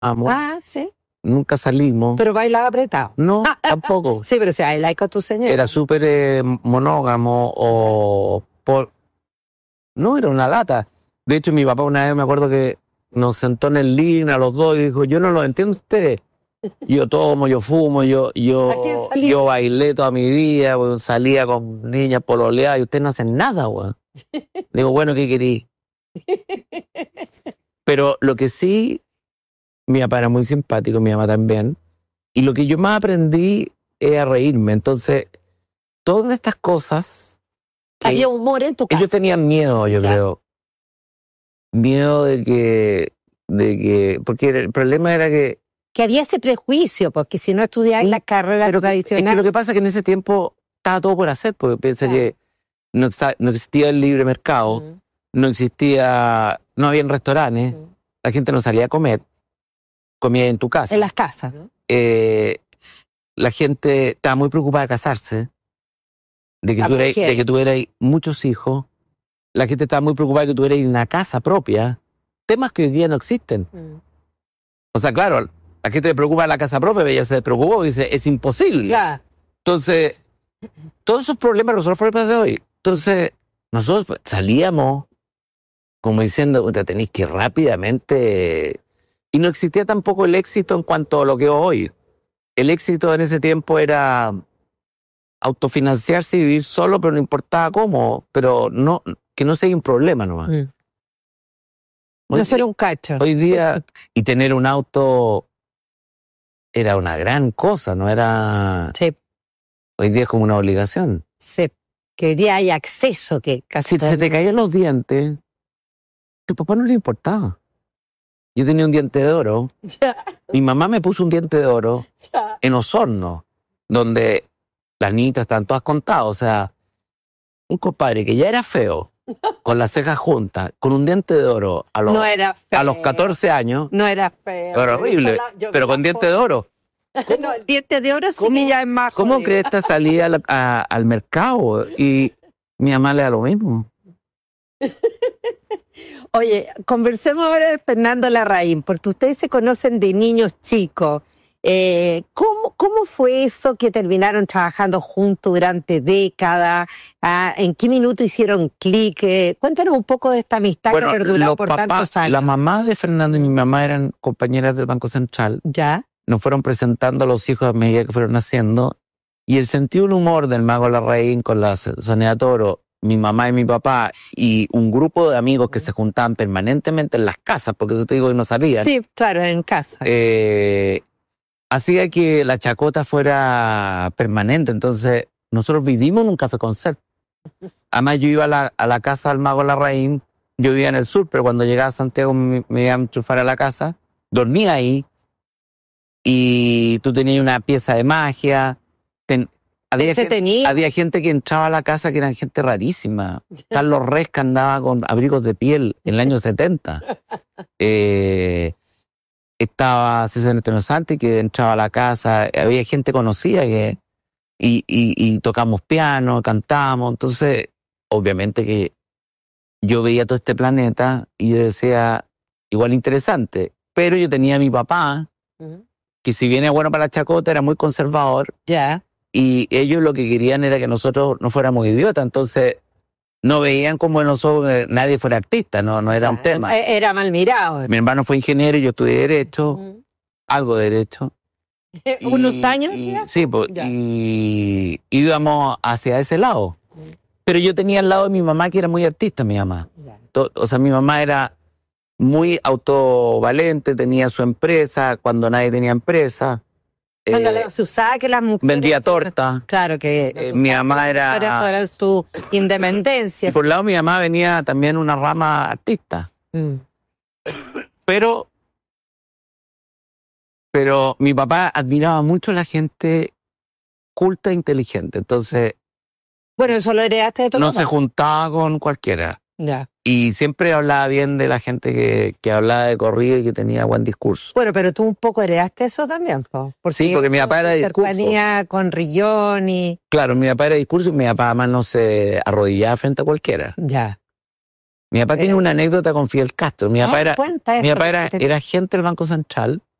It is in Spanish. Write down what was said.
Sí. Nunca salimos. Pero bailaba apretado. No, tampoco. Sí, pero si bailaba con tu señora. Era súper monógamo No, era una lata. De hecho, mi papá una vez me acuerdo que nos sentó en el living a los dos y dijo, yo no lo entiendo ustedes. Yo tomo, yo fumo, yo bailé toda mi vida, weón, salía con niñas pololeadas y ustedes no hacen nada, weón. Digo, bueno, ¿qué querí? Pero lo que sí, mi papá era muy simpático, mi mamá también. Y lo que yo más aprendí es a reírme. Entonces, todas estas cosas... Había humor en tu casa. Ellos tenían miedo, yo creo. Miedo de que... Porque el problema era que había ese prejuicio, porque si no estudiabas la carrera tradicional... Es que lo que pasa es que en ese tiempo estaba todo por hacer, porque piensa que no existía el libre mercado, no había restaurantes, la gente no salía a comer, comía en tu casa. En las casas, ¿no? La gente estaba muy preocupada de casarse, de que tuvieras muchos hijos, la gente estaba muy preocupada de que tuvieras una casa propia, temas que hoy día no existen. O sea, claro, la gente le preocupa la casa propia, ella se preocupó y dice, es imposible. Claro. Entonces, todos esos problemas son los problemas de hoy. Entonces, nosotros salíamos como diciendo, tenéis que rápidamente... Y no existía tampoco el éxito en cuanto a lo que es hoy. El éxito en ese tiempo era autofinanciarse y vivir solo, pero no importaba cómo, pero no, que no sea un problema nomás. No ser un cacho. Hoy día, y tener un auto era una gran cosa, no era... Sí. Hoy día es como una obligación. Sí. Que hoy día hay acceso, que casi... Si se te caían los dientes, a tu papá no le importaba. Yo tenía un diente de oro. Mi mamá me puso un diente de oro en Osorno, donde las niñitas están todas contadas. O sea, un compadre que ya era feo, con las cejas juntas, con un diente de oro a los 14 años. No era feo. Era horrible, pero con diente de oro. No, el diente de oro sí que ya es más ¿Cómo jodido. crees que salía al mercado? Y mi mamá le da lo mismo. Oye, conversemos ahora de Fernando Larraín, porque ustedes se conocen de niños chicos. ¿Cómo fue eso que terminaron trabajando juntos durante décadas? ¿En qué minuto hicieron clic? Cuéntanos un poco de esta amistad que perduró por tantos años. La mamá de Fernando y mi mamá eran compañeras del Banco Central. ¿Ya? Nos fueron presentando a los hijos a medida que fueron naciendo. Y el sentido del humor del mago Larraín con la Sonia Toro, mi mamá y mi papá, y un grupo de amigos que se juntaban permanentemente en las casas, porque eso te digo que no salían. Sí, claro, en casa. Hacía que la chacota fuera permanente. Entonces, nosotros vivimos en un café concert. Además, yo iba a la casa del mago Larraín. Yo vivía en el sur, pero cuando llegaba a Santiago me iba a enchufar a la casa. Dormía ahí. Y tú tenías una pieza de magia. Había gente que entraba a la casa que eran gente rarísima. Carlos Resca andaba con abrigos de piel en el año 70. Estaba César Antonio Santi que entraba a la casa. Había gente conocida y tocamos piano, cantamos. Entonces, obviamente que yo veía todo este planeta y yo decía, igual interesante. Pero yo tenía a mi papá, que si bien es bueno para la chacota, era muy conservador. Ya. Y ellos lo que querían era que nosotros no fuéramos idiotas, entonces no veían como nosotros nadie fuera artista, no era un tema. Era mal mirado. Mi hermano fue ingeniero y yo estudié Derecho, algo de Derecho. ¿Unos años? Sí, pues, y íbamos hacia ese lado. Pero yo tenía al lado de mi mamá que era muy artista, mi mamá. O sea, mi mamá era muy autovalente, tenía su empresa cuando nadie tenía empresa. Cuando se usaba que las mujeres... Vendía torta. Claro que... mi mamá era... Para tu independencia. Y por un lado mi mamá venía también una rama artista. Pero mi papá admiraba mucho a la gente culta e inteligente. Entonces... Bueno, eso lo heredaste de tu No papá. se juntaba con cualquiera. Ya. Y siempre hablaba bien de la gente que hablaba de corrido y que tenía buen discurso. Bueno, pero tú un poco heredaste eso también, ¿no? Sí, porque mi papá era de discurso. Cercanía con Rillón y... Claro, mi papá era de discurso y mi papá además no se arrodillaba frente a cualquiera. Ya. Mi papá tiene una anécdota con Fidel Castro. Mi papá Cuenta eso. era agente del Banco Central